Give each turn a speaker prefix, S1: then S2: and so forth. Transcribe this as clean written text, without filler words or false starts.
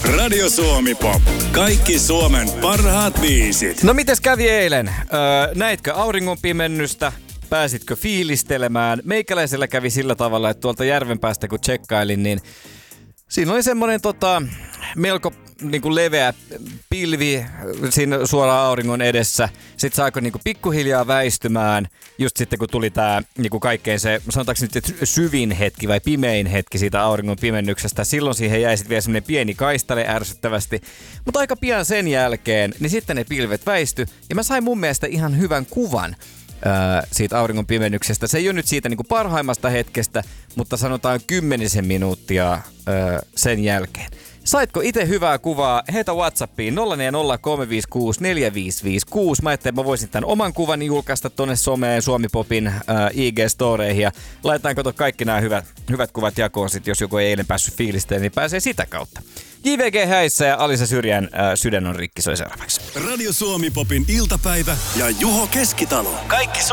S1: Radio Suomi Pop. Kaikki Suomen parhaat biisit.
S2: No mites kävi eilen? Näitkö auringonpimennystä? Pääsitkö fiilistelemään? Meikäläisellä kävi sillä tavalla, että tuolta järvenpäästä kun tsekkailin, niin siinä oli semmoinen melko niinku leveä pilvi siinä suoraan auringon edessä. Sitten se alkoi niinku pikkuhiljaa väistymään, just sitten kun tuli tää niinku kaikkein se, sanotaanko nyt syvin hetki vai pimein hetki siitä auringon pimennyksestä. Silloin siihen jäi sitten vielä semmoinen pieni kaistale ärsyttävästi. Mutta aika pian sen jälkeen, niin sitten ne pilvet väisty ja mä sain mun mielestä ihan hyvän kuvan siitä auringon pimennyksestä. Se ei ole nyt siitä niinku parhaimmasta hetkestä, mutta sanotaan 10 minuuttia sen jälkeen. Saitko itse hyvää kuvaa? Heitä WhatsAppiin 0403564556. Mä ajattelin, että mä voisin tämän oman kuvani julkaista tonne someen Suomi-popin IG-storeihin ja laitetaan kaikki nämä hyvät kuvat jakoon sit, jos joku ei eilen päässyt fiilistelemään, niin pääsee sitä kautta. JVG häissä ja Alisa Syrjän Sydän on rikki soi seuraavaksi.
S1: Radio Suomi Popin iltapäivä ja Juho Keskitalo. Kaikki